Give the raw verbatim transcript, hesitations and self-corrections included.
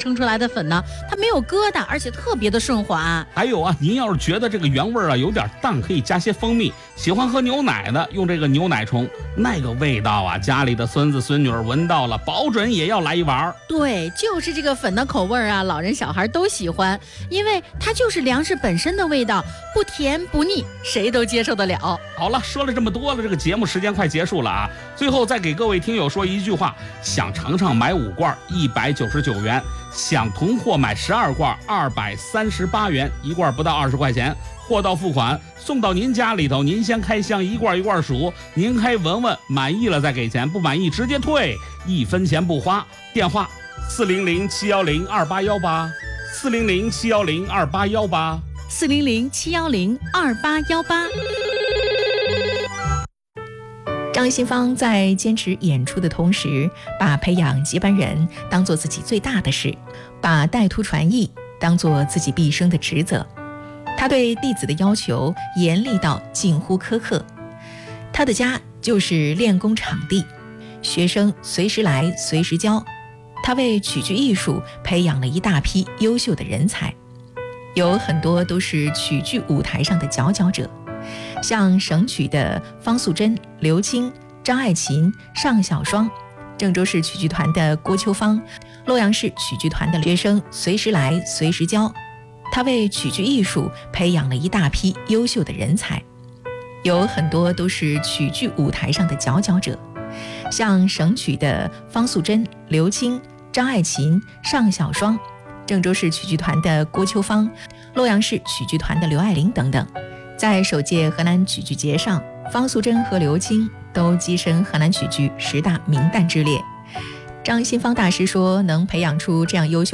撑出来的粉呢，它没有疙瘩，而且特别的顺滑。 还有啊，您要是觉得这个原味啊有点淡，可以加些蜂蜜。喜欢喝牛奶的，用这个牛奶冲，那个味道啊，家里的孙子孙女闻到了，保准也要来一碗。 对，就是这个粉的口味啊，老人小孩都喜欢，因为它就是粮食本身的味道，不甜不腻，谁都接受得了。 好了，说了这么多了，这个节目时间快结束了啊！最后再给各位听友说一句话：想尝尝买五罐一百九十九元，想囤货买十二罐二百三十八元，一罐不到二十块钱，货到付款，送到您家里头，您先开箱，一罐一罐数，您开闻闻，满意了再给钱，不满意直接退，一分钱不花。电话四零零七幺零二八幺八，四零零七幺零二八幺八， 四零零七幺零二八幺八。 张新芳在坚持演出的同时，把培养接班人当作自己最大的事，把代图传艺当作自己毕生的职责。他对弟子的要求严厉到近乎苛刻，他的家就是练功场地，学生随时来随时教。他为曲剧艺术培养了一大批优秀的人才，有很多都是曲剧舞台上的佼佼者，像省曲的方素珍、刘青、张爱琴、尚小双，郑州市曲剧团的郭秋芳，洛阳市曲剧团的学生随时来随时教。他为曲剧艺术培养了一大批优秀的人才，有很多都是曲剧舞台上的佼佼者，像省曲的方素珍、刘青、张爱琴、尚小双，郑州市曲剧团的郭秋芳，洛阳市曲剧团的刘爱玲等等。在首届河南曲剧节上，方素珍和刘青都跻身河南曲剧十大名旦之列。张新芳大师说，能培养出这样优秀